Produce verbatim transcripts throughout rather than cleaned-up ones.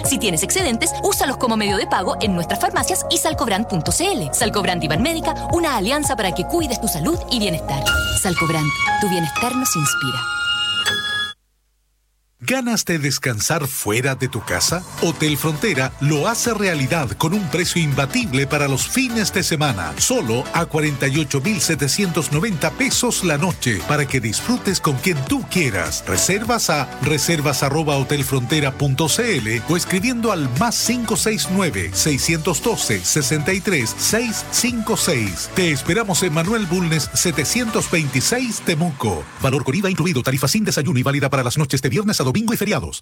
Si tienes excedentes, úsalos como medio de pago en nuestras farmacias y salcobrand punto c l. Salcobrand y Banmédica, una alianza para que cuides tu salud y bienestar. Salcobrand, tu bienestar nos inspira. ¿Ganas de descansar fuera de tu casa? Hotel Frontera lo hace realidad con un precio imbatible para los fines de semana. Solo a cuarenta y ocho mil setecientos noventa pesos la noche para que disfrutes con quien tú quieras. Reservas a reservas arroba hotelfrontera punto c l o escribiendo al más cinco seis nueve, seis uno dos, seis tres, seis cinco seis. Te esperamos en Manuel Bulnes setecientos veintiséis, Temuco. Valor con I V A incluido. Tarifa sin desayuno y válida para las noches de viernes a domingo y feriados.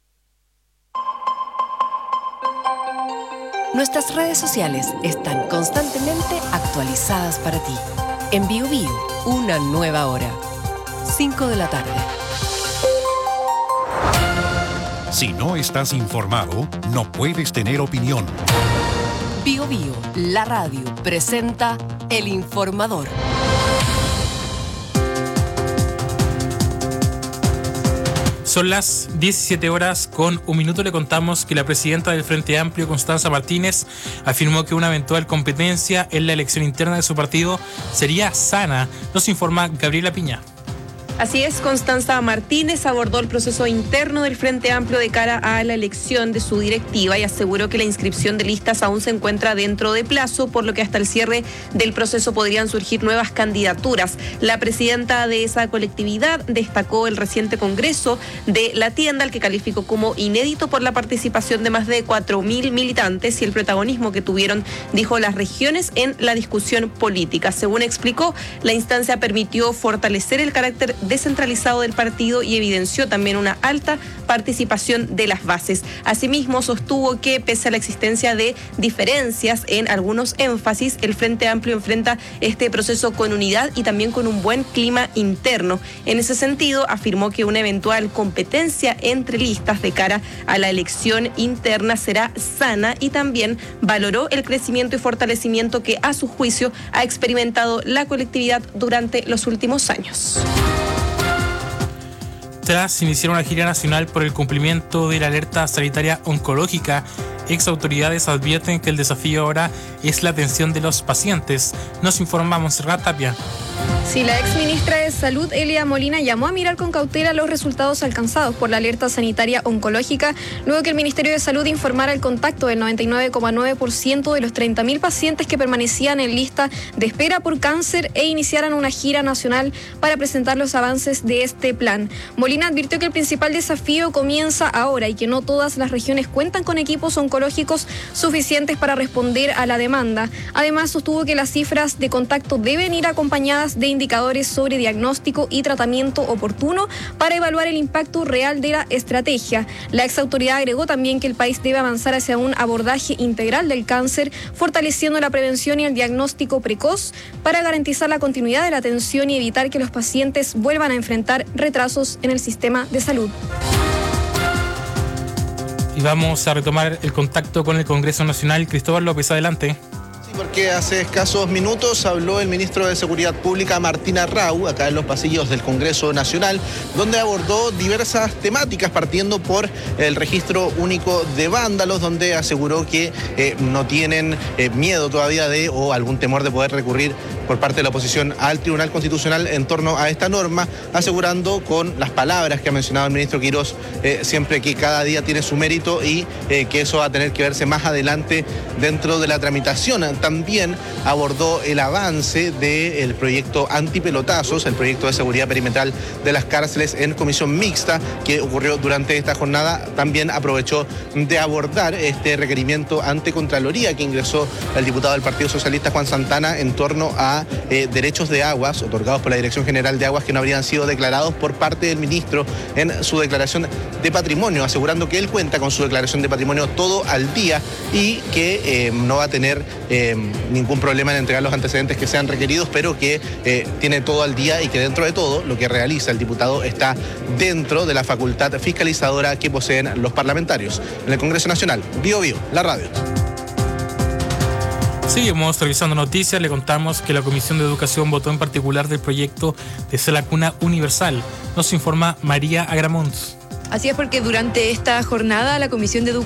Nuestras redes sociales están constantemente actualizadas para ti. En Bio Bio, una nueva hora. cinco de la tarde. Si no estás informado, no puedes tener opinión. Bio Bio, la radio, presenta El Informador. Son las diecisiete horas con un minuto. Le contamos que la presidenta del Frente Amplio, Constanza Martínez, afirmó que una eventual competencia en la elección interna de su partido sería sana. Nos informa Gabriela Piña. Así es, Constanza Martínez abordó el proceso interno del Frente Amplio de cara a la elección de su directiva y aseguró que la inscripción de listas aún se encuentra dentro de plazo, por lo que hasta el cierre del proceso podrían surgir nuevas candidaturas. La presidenta de esa colectividad destacó el reciente congreso de La Tienda, al que calificó como inédito por la participación de más de cuatro mil militantes y el protagonismo que tuvieron, dijo, las regiones en la discusión política. Según explicó, la instancia permitió fortalecer el carácter descentralizado del partido y evidenció también una alta participación de las bases. Asimismo, sostuvo que pese a la existencia de diferencias en algunos énfasis, el Frente Amplio enfrenta este proceso con unidad y también con un buen clima interno. En ese sentido, afirmó que una eventual competencia entre listas de cara a la elección interna será sana y también valoró el crecimiento y fortalecimiento que, a su juicio, ha experimentado la colectividad durante los últimos años. Tras iniciar una gira nacional por el cumplimiento de la alerta sanitaria oncológica, ex autoridades advierten que el desafío ahora es la atención de los pacientes. Nos informa Montserrat Tapia. Sí, la ex ministra de Salud, Elia Molina, llamó a mirar con cautela los resultados alcanzados por la alerta sanitaria oncológica, luego que el Ministerio de Salud informara el contacto del noventa y nueve coma nueve por ciento de los treinta mil pacientes que permanecían en lista de espera por cáncer e iniciaran una gira nacional para presentar los avances de este plan. Molina advirtió que el principal desafío comienza ahora y que no todas las regiones cuentan con equipos oncológicos suficientes para responder a la demanda. Además, sostuvo que las cifras de contacto deben ir acompañadas de indicadores sobre diagnóstico y tratamiento oportuno para evaluar el impacto real de la estrategia. La exautoridad agregó también que el país debe avanzar hacia un abordaje integral del cáncer, fortaleciendo la prevención y el diagnóstico precoz para garantizar la continuidad de la atención y evitar que los pacientes vuelvan a enfrentar retrasos en el sistema de salud. Y vamos a retomar el contacto con el Congreso Nacional. Cristóbal López, adelante. Porque hace escasos minutos habló el ministro de Seguridad Pública, Martín Arrau, acá en los pasillos del Congreso Nacional, donde abordó diversas temáticas, partiendo por el registro único de vándalos, donde aseguró que eh, no tienen eh, miedo todavía de o algún temor de poder recurrir por parte de la oposición al Tribunal Constitucional en torno a esta norma, asegurando con las palabras que ha mencionado el ministro Quirós eh, siempre que cada día tiene su mérito y eh, que eso va a tener que verse más adelante dentro de la tramitación. También abordó el avance del proyecto antipelotazos, el proyecto de seguridad perimetral de las cárceles en comisión mixta que ocurrió durante esta jornada. También aprovechó de abordar este requerimiento ante Contraloría que ingresó el diputado del Partido Socialista, Juan Santana, en torno a eh, derechos de aguas otorgados por la Dirección General de Aguas que no habrían sido declarados por parte del ministro en su declaración de patrimonio, asegurando que él cuenta con su declaración de patrimonio todo al día y que eh, no va a tener eh, ningún problema en entregar los antecedentes que sean requeridos, pero que eh, tiene todo al día y que dentro de todo lo que realiza el diputado está dentro de la facultad fiscalizadora que poseen los parlamentarios. En el Congreso Nacional, Bio Bio, la radio. Seguimos revisando noticias. Le contamos que la Comisión de Educación votó en particular del proyecto de Sala Cuna Universal. Nos informa María Agramont. Así es, porque durante esta jornada la Comisión de Educación